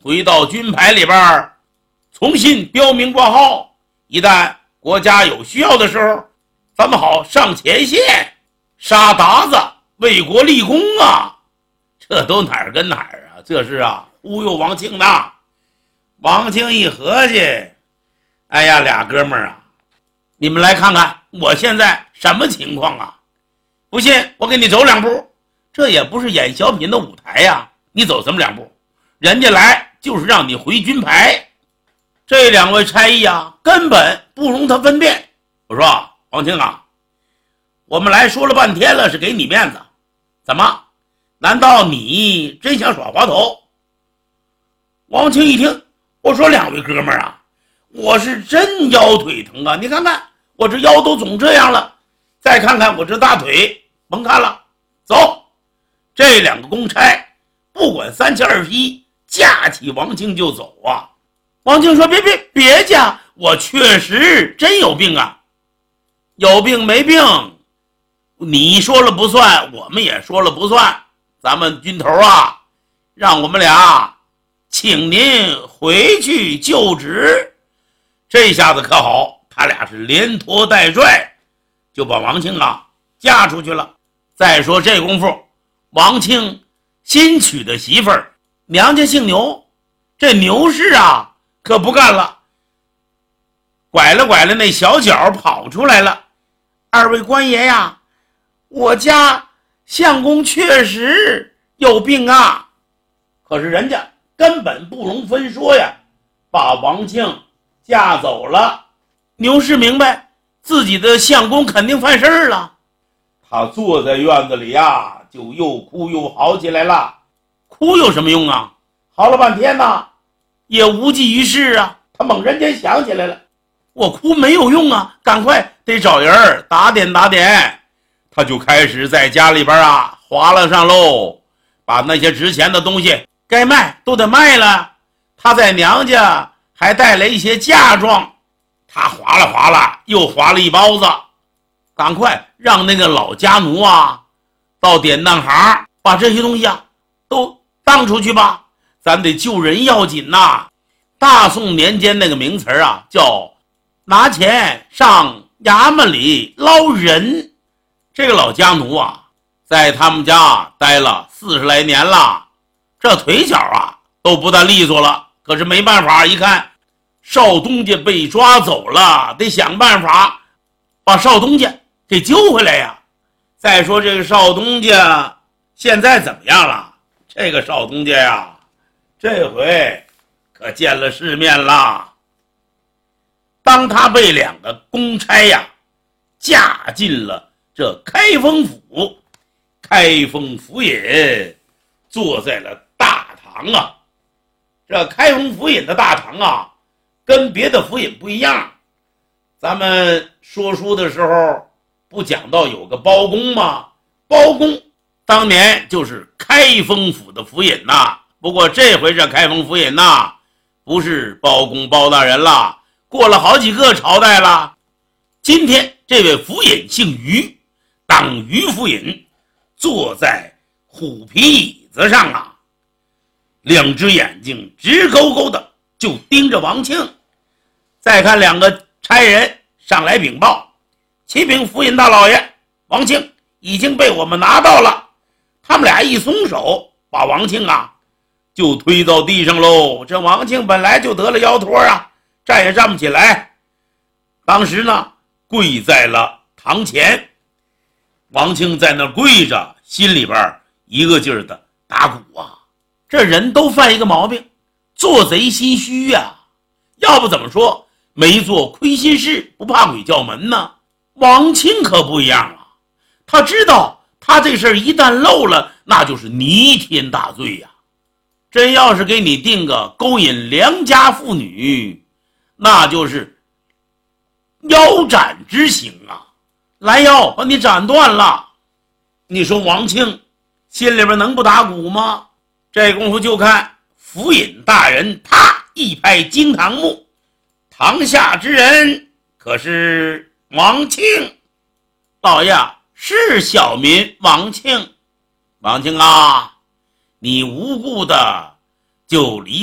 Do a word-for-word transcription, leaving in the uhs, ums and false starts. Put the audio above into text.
回到军牌里边，重新标明挂号，一旦国家有需要的时候，咱们好上前线杀鞑子，为国立功啊！这都哪儿跟哪儿啊？这是啊忽悠王庆的。王庆一合计，哎呀，俩哥们儿啊，你们来看看我现在什么情况啊？不信我给你走两步，这也不是演小品的舞台呀，你走什么两步？人家来就是让你回军牌。这两位差役啊，根本不容他分辨。我说王庆啊，我们来说了半天了，是给你面子，怎么？难道你真想耍滑头？王庆一听，我说两位哥们儿啊，我是真腰腿疼啊！你看看我这腰都肿这样了，再看看我这大腿，甭看了，走！这两个公差不管三七二十一，架起王庆就走啊！王庆说：“别别别架，我确实真有病啊，有病没病，你说了不算，我们也说了不算。咱们军头啊，让我们俩请您回去就职。”这下子可好，他俩是连拖带拽，就把王庆啊嫁出去了。再说这功夫，王庆新娶的媳妇儿，娘家姓牛，这牛氏啊可不干了，拐了拐了那小脚跑出来了。二位官爷呀，我家相公确实有病啊。可是人家根本不容分说呀，把王庆嫁走了。牛氏明白自己的相公肯定犯事了，他坐在院子里呀，就又哭又嚎起来了。哭有什么用啊？嚎了半天呢，也无济于事啊。他猛然间想起来了，我哭没有用啊，赶快得找人打点打点。他就开始在家里边啊划了上喽，把那些值钱的东西该卖都得卖了。他在娘家还带来一些嫁妆，他划了划了又划了一包子，赶快让那个老家奴啊到典当行把这些东西啊都当出去吧，咱得救人要紧呐。大宋年间那个名词啊叫拿钱上衙门里捞人。这个老家奴啊在他们家待了四十来年了，这腿脚啊都不大利索了。可是没办法，一看少东家被抓走了，得想办法把少东家给救回来呀。再说这个少东家现在怎么样了？这个少东家呀，这回可见了世面了。当他被两个公差呀嫁进了这开封府，开封府尹坐在了大堂啊。这开封府尹的大堂啊跟别的府尹不一样。咱们说书的时候不讲到有个包公吗？包公当年就是开封府的府尹呐。不过这回这开封府尹呐不是包公包大人了，过了好几个朝代了。今天这位府尹姓于，当于府尹，坐在虎皮椅子上啊，两只眼睛直勾勾的就盯着王庆。再看两个差人上来禀报，启禀府尹大老爷，王庆已经被我们拿到了。他们俩一松手，把王庆啊就推到地上喽。这王庆本来就得了腰托啊，站也站不起来，当时呢跪在了堂前。王庆在那跪着，心里边一个劲儿的打鼓啊。这人都犯一个毛病，做贼心虚呀、啊。要不怎么说没做亏心事，不怕鬼叫门呢？王庆可不一样啊，他知道他这事儿一旦漏了，那就是弥天大罪呀、啊。真要是给你定个勾引良家妇女，那就是腰斩之刑啊，拦腰把你斩断了。你说王庆心里边能不打鼓吗？这功夫就看府尹大人啪一拍惊堂木，堂下之人可是王庆。老爷，是小民王庆。王庆啊，你无故的就离